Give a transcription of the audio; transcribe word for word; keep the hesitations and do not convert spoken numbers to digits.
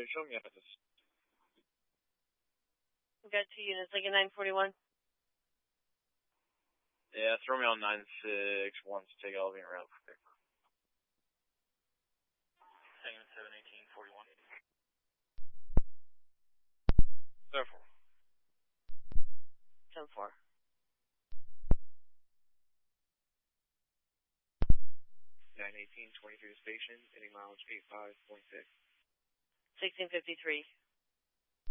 Good, show me address. We got two units, like a nine forty-one. Yeah, throw me on nine six one to take elevator route. Second seven eighteen forty-one. Therefore. ten four. nine eighteen twenty-three station, any mileage eight five point six. sixteen fifty-three.